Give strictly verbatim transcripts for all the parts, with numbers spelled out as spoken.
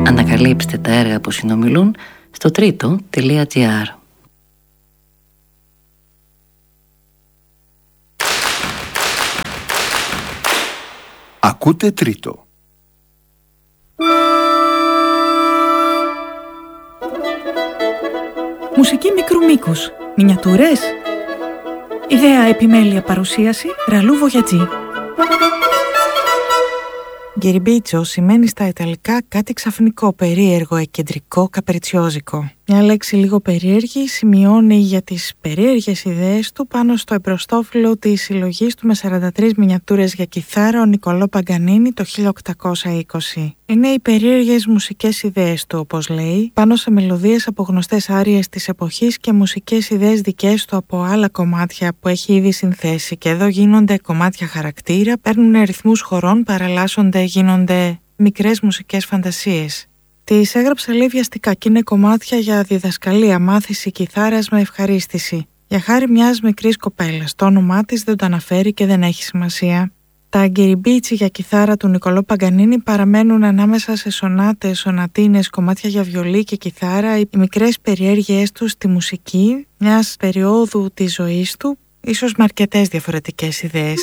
Ανακαλύψτε τα έργα που συνομιλούν στο τρίτο τελεία τζι άρ. Ακούτε Τρίτο. Μουσική μικρού μήκους. Μινιατούρες. Ιδέα, επιμέλεια, παρουσίαση Ραλού Βογιατζή. Γκεριμπίτσο σημαίνει στα Ιταλικά κάτι ξαφνικό, περίεργο, εκκεντρικό, καπεριτσιόζικο. Μια λέξη λίγο περίεργη σημειώνει για τις περίεργες ιδέες του πάνω στο εμπροστόφυλλο της συλλογής του με σαράντα τρεις μινιατούρες για κιθάρα ο Νικολό Παγκανίνη το χίλια οκτακόσια είκοσι. Είναι οι περίεργες μουσικές ιδέες του, όπως λέει, πάνω σε μελωδίες από γνωστές άριες της εποχής και μουσικές ιδέες δικές του από άλλα κομμάτια που έχει ήδη συνθέσει. Και εδώ γίνονται κομμάτια χαρακτήρα, παίρνουν ρυθμούς χωρών, παραλλάσσονται, γίνονται μικρές μουσικές φαντασίες. Τις έγραψε λέει βιαστικά και είναι κομμάτια για διδασκαλία, μάθηση κιθάρας με ευχαρίστηση. Για χάρη μιας μικρής κοπέλας. Το όνομά της δεν το αναφέρει και δεν έχει σημασία. Τα γκεριμπίτσι για κιθάρα του Νικολό Παγκανίνη παραμένουν ανάμεσα σε σονάτες, σονατίνες, κομμάτια για βιολί και κιθάρα, οι μικρές περιέργειές του στη μουσική μιας περίοδου της ζωής του, ίσως με αρκετές διαφορετικές ιδέες.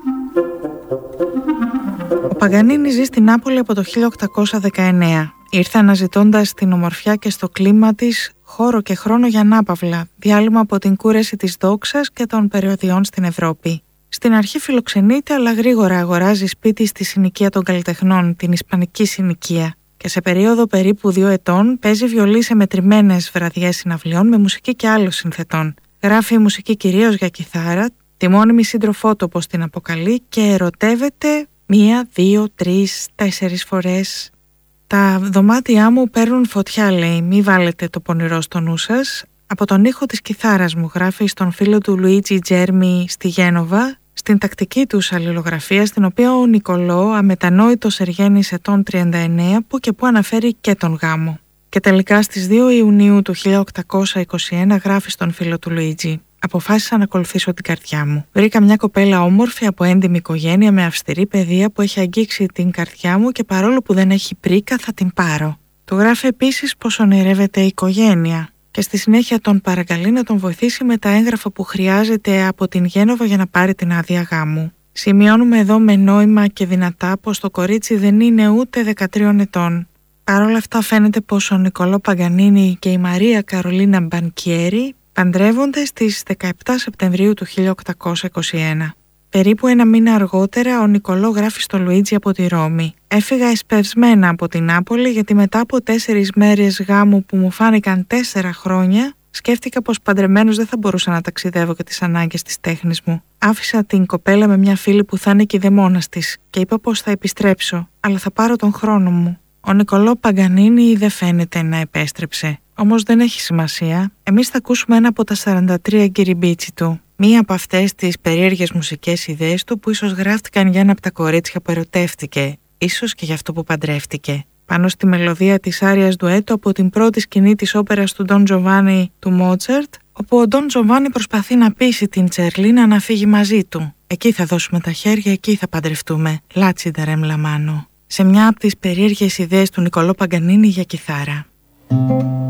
Ο Παγκανίνη ζει στην Νάπολη από το χίλια οκτακόσια δεκαεννέα. Ήρθε αναζητώντας την ομορφιά και στο κλίμα της χώρο και χρόνο για ανάπαυλα, διάλειμμα από την κούραση της δόξας και των περιοδιών στην Ευρώπη. Στην αρχή φιλοξενείται, αλλά γρήγορα αγοράζει σπίτι στη συνοικία των καλλιτεχνών, την Ισπανική συνοικία, και σε περίοδο περίπου δύο ετών παίζει βιολί σε μετρημένες βραδιές συναυλιών με μουσική και άλλων συνθετών. Γράφει μουσική κυρίως για κιθάρα, τη μόνιμη σύντροφό του όπως την αποκαλεί, και ερωτεύεται μία, δύο, τρεις, τέσσερις φορές. Τα δωμάτια μου παίρνουν φωτιά, λέει, μη βάλετε το πονηρό στο νου σας. Από τον ήχο της κιθάρας μου, γράφει στον φίλο του Λουίτζι Τζέρμι στη Γένοβα, στην τακτική τους αλληλογραφία, στην οποία ο Νικολό, αμετανόητος εργένης ετών τριάντα εννέα, που και που αναφέρει και τον γάμο. Και τελικά στις δύο Ιουνίου του χίλια οκτακόσια είκοσι ένα γράφει στον φίλο του Λουίτζι: «Αποφάσισα να ακολουθήσω την καρδιά μου. Βρήκα μια κοπέλα όμορφη από έντιμη οικογένεια με αυστηρή παιδεία που έχει αγγίξει την καρδιά μου και παρόλο που δεν έχει πρίκα θα την πάρω». Του γράφει επίσης πως ονειρεύεται η οικογένεια και στη συνέχεια τον παρακαλεί να τον βοηθήσει με τα έγγραφα που χρειάζεται από την Γένοβα για να πάρει την άδεια γάμου. Σημειώνουμε εδώ με νόημα και δυνατά πως το κορίτσι δεν είναι ούτε δεκατρία ετών. Παρ' όλα αυτά φαίνεται πως ο Νικολό Παγκανίνη και η Μαρία Καρολίνα Μπανκιέρι παντρεύονται στις δεκαεπτά Σεπτεμβρίου του χίλια οκτακόσια είκοσι ένα. Περίπου ένα μήνα αργότερα ο Νικολό γράφει στο Λουίτζι από τη Ρώμη: «Έφυγα εσπευσμένα από την Νάπολη γιατί μετά από τέσσερις μέρες γάμου που μου φάνηκαν τέσσερα χρόνια, σκέφτηκα πως παντρεμένος δεν θα μπορούσα να ταξιδεύω για τις ανάγκες της τέχνης μου. Άφησα την κοπέλα με μια φίλη που θα είναι και η δαιμόνας της και είπα πως θα επιστρέψω, αλλά θα πάρω τον χρόνο μου». Ο Νικολό Παγκανίνη δεν φαίνεται να επέστρεψε. Όμως δεν έχει σημασία. Εμείς θα ακούσουμε ένα από τα σαράντα τρία γκεριμπίτσι του. Μία από αυτές τις περίεργες μουσικές ιδέες του που ίσως γράφτηκαν για ένα από τα κορίτσια που ερωτεύτηκε, ίσως και για αυτό που παντρεύτηκε. Πάνω στη μελωδία της άριας ντουέτο από την πρώτη σκηνή της όπερας του Ντον Τζοβάνι του Μότσαρτ, όπου ο Ντον Τζοβάνι προσπαθεί να πείσει την Τσερλίνα να φύγει μαζί του. Εκεί θα δώσουμε τα χέρια, εκεί θα παντρευτούμε. Λάτσιντα ρεμ λαμάνο. Σε μια από τις περίεργες ιδέες του Νικολό Παγκανίνη για κιθάρα.